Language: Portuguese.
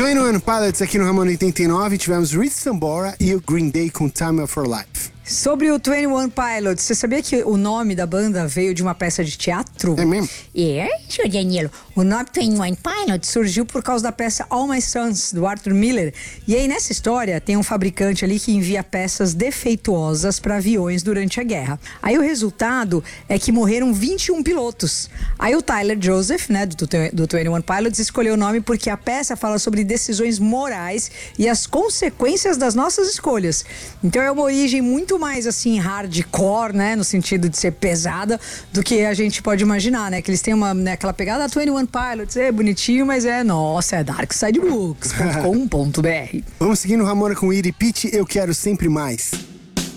21 Pilots aqui no Ramon 89, tivemos Rich Sambora e o Green Day com Time of Our Life. Sobre o 21 Pilots, você sabia que o nome da banda veio de uma peça de teatro? É mesmo? Senhor Danilo. O nome 21 Pilots surgiu por causa da peça All My Sons, do Arthur Miller. E aí, nessa história, tem um fabricante ali que envia peças defeituosas para aviões durante a guerra. Aí o resultado é que morreram 21 pilotos. Aí o Tyler Joseph, né, do 21 Pilots, escolheu o nome porque a peça fala sobre decisões morais e as consequências das nossas escolhas. Então é uma origem muito mais assim hardcore, né, no sentido de ser pesada do que a gente pode imaginar, né, que eles têm uma, né, aquela pegada 21 Pilots, é bonitinho, mas é darksidebooks.com.br. Vamos seguindo o Ramona com Iri Pitty, Eu Quero Sempre Mais.